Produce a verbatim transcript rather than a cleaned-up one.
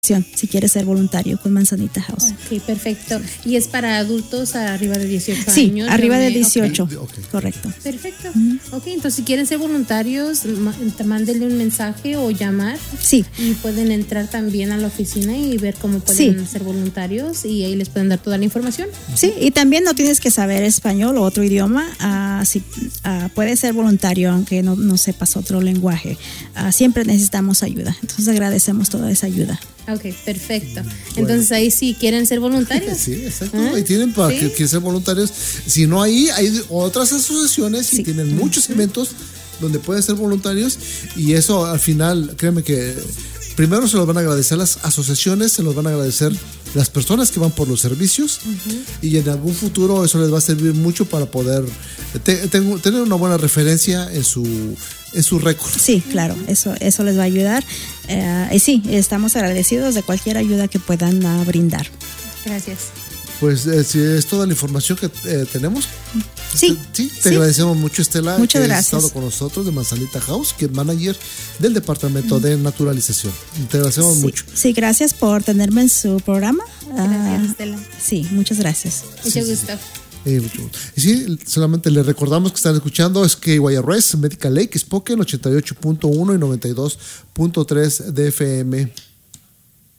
si quieres ser voluntario con Manzanita House. Ok, perfecto. ¿Y es para adultos arriba de dieciocho sí, años? Sí, arriba donde, de dieciocho, okay. Okay. Correcto. Perfecto. Uh-huh. Ok, entonces si quieren ser voluntarios, mándenle un mensaje o llamar. Sí. Y pueden entrar también a la oficina y ver cómo pueden sí. ser voluntarios y ahí les pueden dar toda la información. Sí, y también no tienes que saber español o otro idioma. Uh, si, uh, puedes ser voluntario aunque no, no sepas otro lenguaje. Uh, siempre necesitamos ayuda. Entonces agradecemos toda esa ayuda. Ok, perfecto. Entonces bueno. Ahí sí quieren ser voluntarios. Sí, exacto. ¿Ah? Ahí tienen para ¿Sí? que quieren ser voluntarios. Si no, ahí hay otras asociaciones sí. y tienen muchos uh-huh. eventos donde pueden ser voluntarios y eso al final, créeme que primero se los van a agradecer las asociaciones, se los van a agradecer las personas que van por los servicios uh-huh. y en algún futuro eso les va a servir mucho para poder te, te, tener una buena referencia en su en su récord. Sí, claro, eso eso les va a ayudar uh, y sí, estamos agradecidos de cualquier ayuda que puedan uh, brindar. Gracias. Pues eh, si es toda la información que eh, tenemos. Sí. Sí, te sí. agradecemos mucho, Estela, Muchas que gracias. has estado con nosotros de Manzanita House, que es manager del Departamento mm. de Naturalización. Te agradecemos sí. mucho. Sí, gracias por tenerme en su programa. Gracias, uh, Estela. Sí, muchas gracias. Mucho sí, gusto. Sí. Eh, mucho gusto. Y sí, solamente les recordamos que están escuchando es K Y R S, Medical Lake, Spokane, ochenta y ocho punto uno y noventa y dos punto tres de F M.